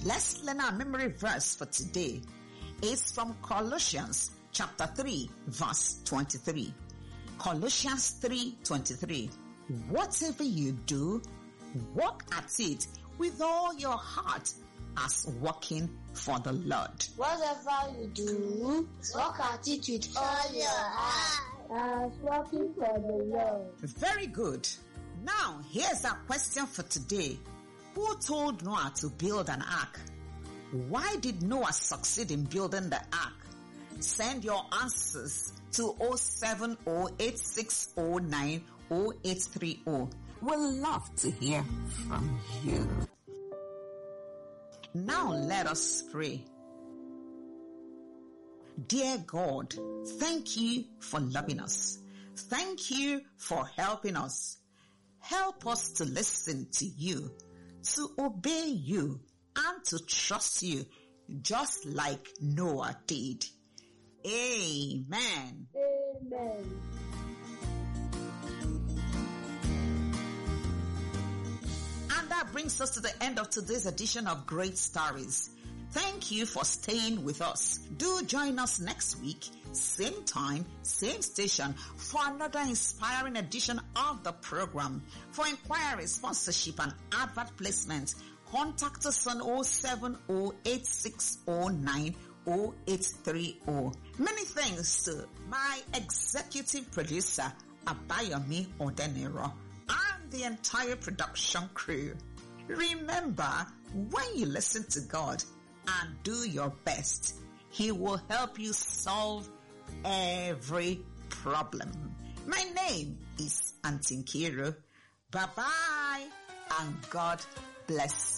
Let's learn our memory verse for today. It's from Colossians chapter 3 verse 23. Colossians 3:23. Whatever you do, work at it with all your heart as working for the Lord. Whatever you do, work at it with all your heart as working for the Lord. Very good. Now, here's our question for today. Who told Noah to build an ark? Why did Noah succeed in building the ark? Send your answers to 07086090830. We'll love to hear from you. Now let us pray. Dear God, thank you for loving us. Thank you for helping us. Help us to listen to you, to obey you, and to trust you, just like Noah did. Amen. Amen. And that brings us to the end of today's edition of Great Stories. Thank you for staying with us. Do join us next week, same time, same station, for another inspiring edition of the program. For inquiries, sponsorship, and advert placement, contact us on 07086090830. Many thanks to my executive producer, Abayomi Odeniro, and the entire production crew. Remember, when you listen to God and do your best, He will help you solve every problem. My name is Auntie Nkiru. Bye-bye, and God bless